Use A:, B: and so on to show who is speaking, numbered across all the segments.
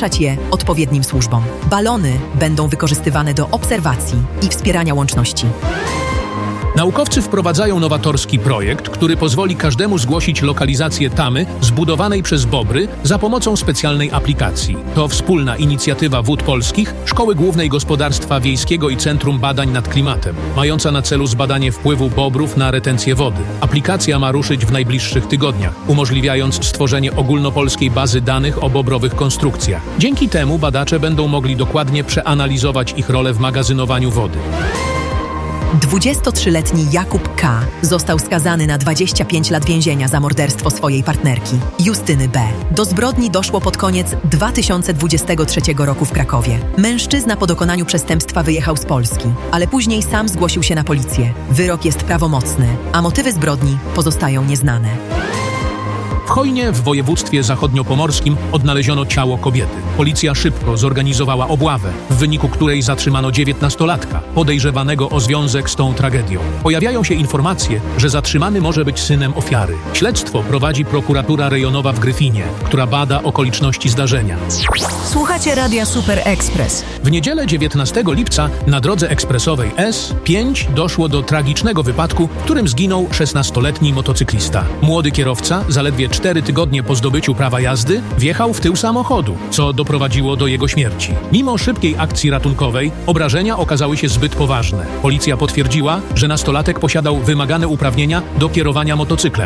A: zgłaszać je odpowiednim służbom. Balony będą wykorzystywane do obserwacji i wspierania łączności.
B: Naukowcy wprowadzają nowatorski projekt, który pozwoli każdemu zgłosić lokalizację tamy zbudowanej przez bobry za pomocą specjalnej aplikacji. To wspólna inicjatywa Wód Polskich, Szkoły Głównej Gospodarstwa Wiejskiego i Centrum Badań nad Klimatem, mająca na celu zbadanie wpływu bobrów na retencję wody. Aplikacja ma ruszyć w najbliższych tygodniach, umożliwiając stworzenie ogólnopolskiej bazy danych o bobrowych konstrukcjach. Dzięki temu badacze będą mogli dokładnie przeanalizować ich rolę w magazynowaniu wody.
A: 23-letni Jakub K. został skazany na 25 lat więzienia za morderstwo swojej partnerki, Justyny B. Do zbrodni doszło pod koniec 2023 roku w Krakowie. Mężczyzna po dokonaniu przestępstwa wyjechał z Polski, ale później sam zgłosił się na policję. Wyrok jest prawomocny, a motywy zbrodni pozostają nieznane.
B: W Chojnie w województwie zachodniopomorskim odnaleziono ciało kobiety. Policja szybko zorganizowała obławę, w wyniku której zatrzymano 19-latka, podejrzewanego o związek z tą tragedią. Pojawiają się informacje, że zatrzymany może być synem ofiary. Śledztwo prowadzi prokuratura rejonowa w Gryfinie, która bada okoliczności zdarzenia.
C: Słuchacie Radia Super Express.
B: W niedzielę 19 lipca na drodze ekspresowej S5 doszło do tragicznego wypadku, w którym zginął 16-letni motocyklista. Młody kierowca, zaledwie 4 tygodnie po zdobyciu prawa jazdy, wjechał w tył samochodu, co doprowadziło do jego śmierci. Mimo szybkiej akcji ratunkowej, obrażenia okazały się zbyt poważne. Policja potwierdziła, że nastolatek posiadał wymagane uprawnienia do kierowania motocyklem.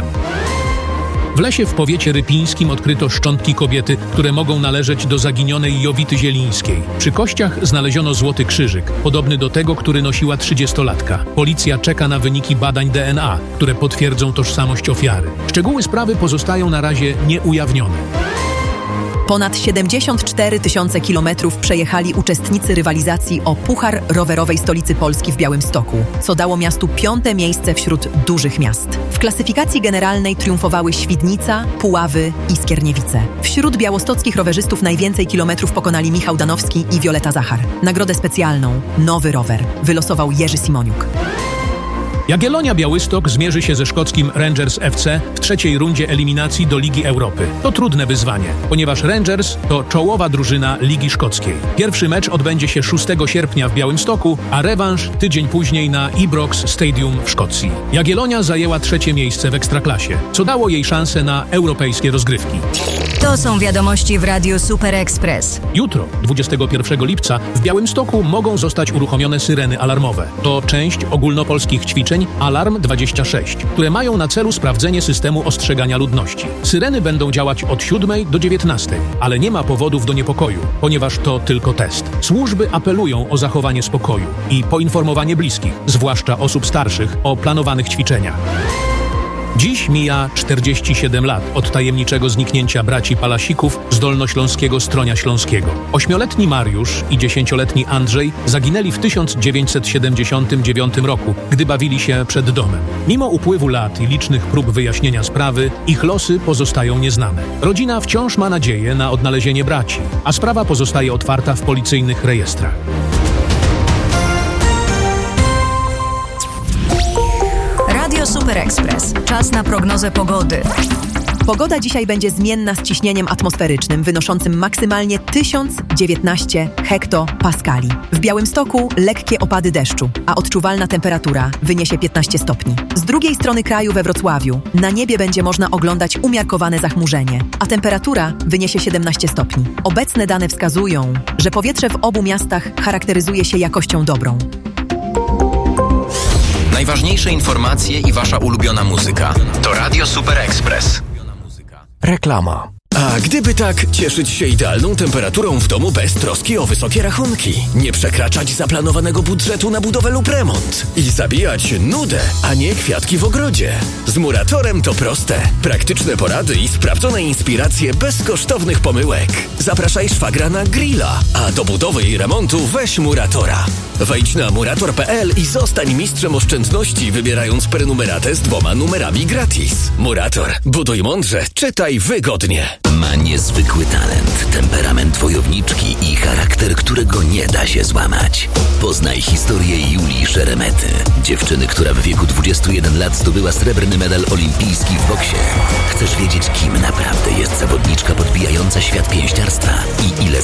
B: W lesie w powiecie rypińskim odkryto szczątki kobiety, które mogą należeć do zaginionej Jowity Zielińskiej. Przy kościach znaleziono złoty krzyżyk, podobny do tego, który nosiła 30-latka. Policja czeka na wyniki badań DNA, które potwierdzą tożsamość ofiary. Szczegóły sprawy pozostają na razie nieujawnione.
A: Ponad 74 000 kilometrów przejechali uczestnicy rywalizacji o Puchar Rowerowej Stolicy Polski w Białymstoku, co dało miastu 5. miejsce wśród dużych miast. W klasyfikacji generalnej triumfowały Świdnica, Puławy i Skierniewice. Wśród białostockich rowerzystów najwięcej kilometrów pokonali Michał Danowski i Wioleta Zachar. Nagrodę specjalną Nowy Rower wylosował Jerzy Simoniuk.
B: Jagiellonia Białystok zmierzy się ze szkockim Rangers FC w 3. rundzie eliminacji do Ligi Europy. To trudne wyzwanie, ponieważ Rangers to czołowa drużyna Ligi Szkockiej. Pierwszy mecz odbędzie się 6 sierpnia w Białymstoku, a rewanż tydzień później na Ibrox Stadium w Szkocji. Jagiellonia zajęła 3. miejsce w Ekstraklasie, co dało jej szansę na europejskie rozgrywki.
C: To są wiadomości w Radiu Super Express.
B: Jutro, 21 lipca, w Białymstoku mogą zostać uruchomione syreny alarmowe. To część ogólnopolskich ćwiczeń Alarm 26, które mają na celu sprawdzenie systemu ostrzegania ludności. Syreny będą działać od 7 do 19, ale nie ma powodów do niepokoju, ponieważ to tylko test. Służby apelują o zachowanie spokoju i poinformowanie bliskich, zwłaszcza osób starszych, o planowanych ćwiczeniach. Dziś mija 47 lat od tajemniczego zniknięcia braci Palasików z dolnośląskiego Stronia Śląskiego. 8-letni Mariusz i 10-letni Andrzej zaginęli w 1979 roku, gdy bawili się przed domem. Mimo upływu lat i licznych prób wyjaśnienia sprawy, ich losy pozostają nieznane. Rodzina wciąż ma nadzieję na odnalezienie braci, a sprawa pozostaje otwarta w policyjnych rejestrach.
C: Radio Super Express. Czas na prognozę pogody.
A: Pogoda dzisiaj będzie zmienna z ciśnieniem atmosferycznym wynoszącym maksymalnie 1019 hektopaskali. W Białymstoku lekkie opady deszczu, a odczuwalna temperatura wyniesie 15 stopni. Z drugiej strony kraju we Wrocławiu na niebie będzie można oglądać umiarkowane zachmurzenie, a temperatura wyniesie 17 stopni. Obecne dane wskazują, że powietrze w obu miastach charakteryzuje się jakością dobrą.
D: Najważniejsze informacje i wasza ulubiona muzyka. To Radio Super Express.
E: Reklama. A gdyby tak cieszyć się idealną temperaturą w domu bez troski o wysokie rachunki, nie przekraczać zaplanowanego budżetu na budowę lub remont i zabijać nudę, a nie kwiatki w ogrodzie. Z Muratorem to proste. Praktyczne porady i sprawdzone inspiracje bez kosztownych pomyłek. Zapraszaj szwagra na grilla, a do budowy i remontu weź Muratora. Wejdź na murator.pl i zostań mistrzem oszczędności, wybierając prenumeratę z 2 numerami gratis. Murator. Buduj mądrze, czytaj wygodnie.
F: Ma niezwykły talent, temperament wojowniczki i charakter, którego nie da się złamać. Poznaj historię Julii Szeremety, dziewczyny, która w wieku 21 lat zdobyła srebrny medal olimpijski w boksie. Chcesz wiedzieć, kim naprawdę jest zawodniczka podbijająca świat pięściarstwa i ile